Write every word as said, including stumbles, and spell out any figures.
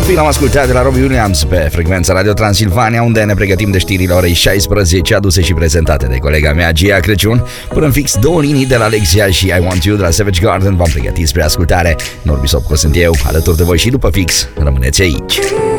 Film am ascultat de la Robbie Williams pe frecvența Radio Transilvania, unde ne pregătim de știrile orei șaisprezece, aduse și prezentate de colega mea Gia Crăciun. Până în fix două linii de la Alexia și I Want You de la Savage Garden v-am pregătit spre ascultare. Norbi Sopco sunt eu, alături de voi și după fix. Rămâneți aici.